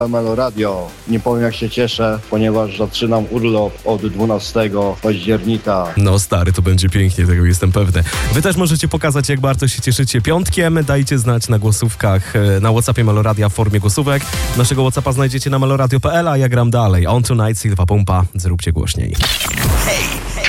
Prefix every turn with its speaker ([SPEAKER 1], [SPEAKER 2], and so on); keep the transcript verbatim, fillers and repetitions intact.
[SPEAKER 1] Melo Radio. Nie powiem jak się cieszę, ponieważ zaczynam urlop od dwunastego października.
[SPEAKER 2] No stary, to będzie pięknie, tego jestem pewny. Wy też możecie pokazać, jak bardzo się cieszycie piątkiem. Dajcie znać na głosówkach na WhatsAppie Meloradia w formie głosówek. Naszego WhatsAppa znajdziecie na meloradio kropka p l, a ja gram dalej. On Tonight, Silva Pompa. Zróbcie głośniej.
[SPEAKER 3] Hej!